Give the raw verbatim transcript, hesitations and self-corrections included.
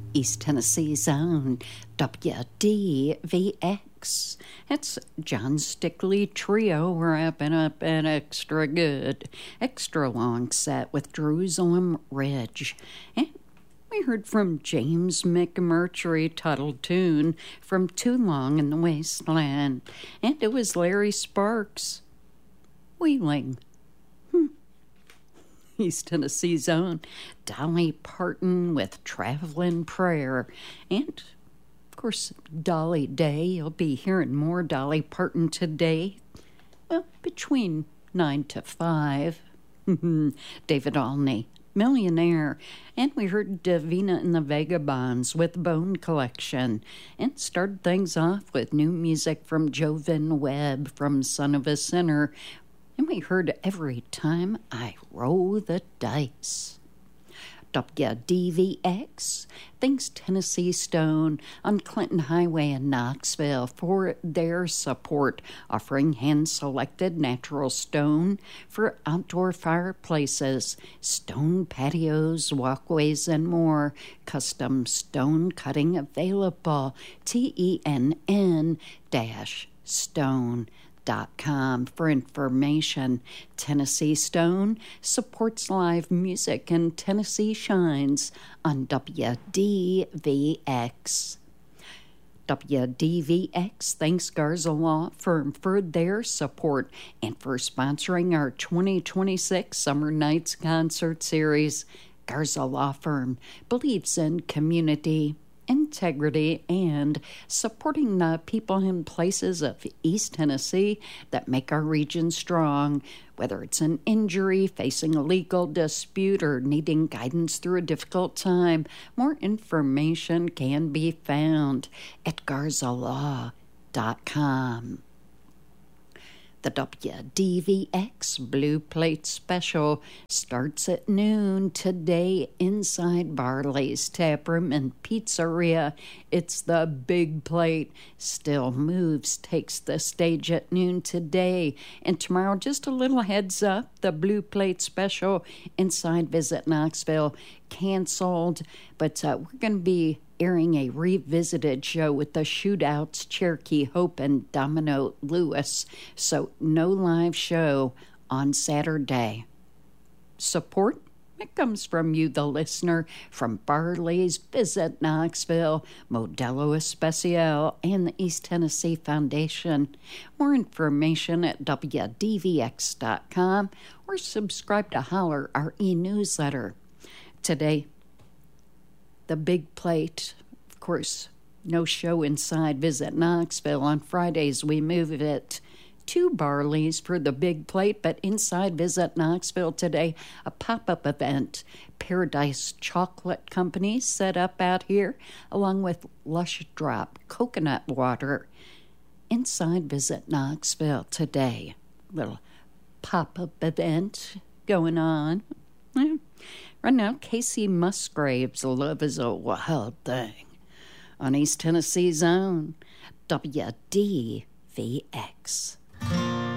East Tennessee's own W D V X. It's John Stickley Trio wrapping up an extra good, extra long set with Jerusalem Ridge. And we heard from James McMurtry, Tuttle Tune from Too Long in the Wasteland. And it was Larry Sparks, Wheeling. East Tennessee's own Dolly Parton with Traveling Prayer. And, of course, Dolly Day. You'll be hearing more Dolly Parton today. Well, between nine to five. David Olney, Millionaire. And we heard Davina and the Vagabonds with Bone Collection. And started things off with new music from Jovan Webb from Son of a Sinner. And we heard Every Time I Roll the Dice. W D V X thanks Tennessee Stone on Clinton Highway in Knoxville for their support, offering hand-selected natural stone for outdoor fireplaces, stone patios, walkways, and more. Custom stone cutting available. T E N N dash stone. Dot com for information. Tennessee Stone supports live music and Tennessee shines on W D V X. W D V X thanks Garza Law Firm for their support and for sponsoring our twenty twenty-six Summer Nights concert series. Garza Law Firm believes in community, integrity, and supporting the people and places of East Tennessee that make our region strong. Whether it's an injury, facing a legal dispute, or needing guidance through a difficult time, more information can be found at garza law dot com. The W D V X Blue Plate Special starts at noon today inside Barley's Taproom and Pizzeria. It's the Big Plate. Still Moves takes the stage at noon today. And tomorrow, just a little heads up, the Blue Plate Special inside Visit Knoxville canceled. But uh, we're going to be airing a revisited show with the Shootouts, Cherokee Hope, and Domino Lewis. So no live show on Saturday. Support? It comes from you, the listener, from Barley's, Visit Knoxville, Modelo Especial, and the East Tennessee Foundation. More information at W D V X dot com or subscribe to Holler, our e-newsletter. Today, the Big Plate, of course, no show inside Visit Knoxville. On Fridays, we move it to Barley's for the Big Plate, but inside Visit Knoxville today, a pop-up event. Paradise Chocolate Company set up out here, along with Lush Drop Coconut Water. Inside Visit Knoxville today, little pop-up event going on. Right now, Casey Musgraves' Love is a Wild Thing on East Tennessee's own W D V X.